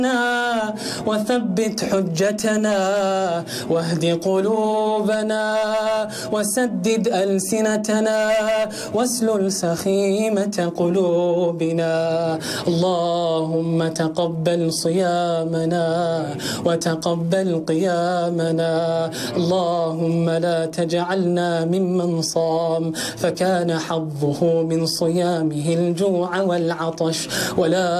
وثبت حجتنا واهد قلوبنا وسدد ألسنتنا واسلل سخيمة قلوبنا. اللهم تقبل صيامنا وتقبل قيامنا. اللهم لا تجعلنا ممن صام فكان حظه من صيامه الجوع والعطش، ولا